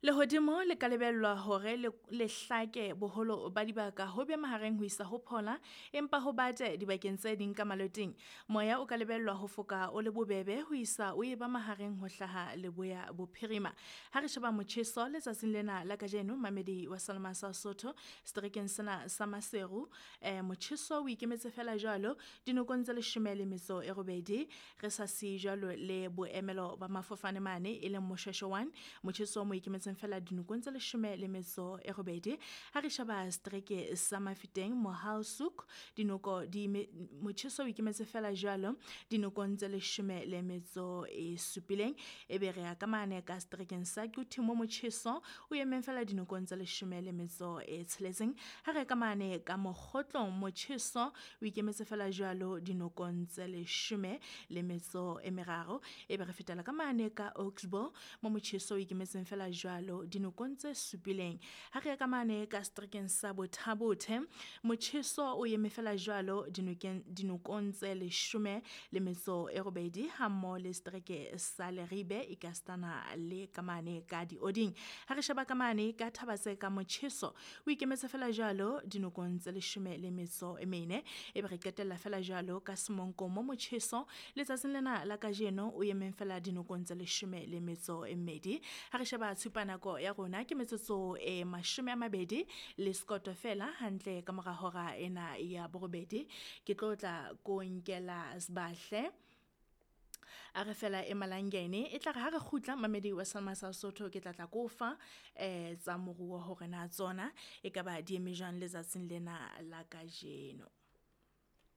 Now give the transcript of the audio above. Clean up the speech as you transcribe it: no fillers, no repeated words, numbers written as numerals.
Lehodimo le ka lebellwa hore le hlake boholo ba dibaka ho be mahareng ho isa ho phola, empa ho bate dibakeng tse ding ka maloteng. Moya o ka lebellwa ho foka o le bobebe ho isa o eba mahareng ho hlaha leboya bophirima. Ha re sheba motjheso letsatsing lena la kajeno, mamedi wa Salma sa Sotho, seterekeng sena sa Maseru, motjheso o ikemetse fela jwalo dinokong tse 18 re sa siye jwalo le boemelo ba mafofane mane e leng Moshweshwe 1, motjheso mo ikemetseng fela dinokong tse 18. Ha re sheba setereke sa Mafeteng, Mohalsuk, motjheso o ikemetse fela jwalo dinokong tse 17. Ebe re ya ka mane ka seterekeng sa Kuti mo motjheso o emeng fela dinokong tse 16. Ha re ka mane ka Mokgotlong, motjheso o ikemetse fela jwalo dinokong tse 13. Ebe re fetela ka mane ka Oksbo mo motjheso o ikemetseng fela jwalo dinokong tse 7. Ha re ka mane ka seterekeng sa Bothabothe, motjheso o eme fela jwalo dinokong tse 18 ha mmoho le setereke sa Leribe e ka stana le ka mane ka Dioding. Ha re sheba ka mane ka Thabase ka motjheso o ikemetse fela jwalo dinokong tse 14. Ebe re qetella fela jwalo ka Semonko mo motjheso letsatsing lena la kajeno o emeng fela dinokong tse 12. Ha re sheba tshupanako ya rona ke metsotso 20 le skoto fela hantle ka mora hora ena ya borobedi. Ke tlotla ko nkela Sbahle a re fela e malangene e tla re ha re khutla mamedi wa Salma sa Sotho ke tla ko fa tsa moruo hore na tsona e ka ba di eme jwang letsatsing lena la kajeno.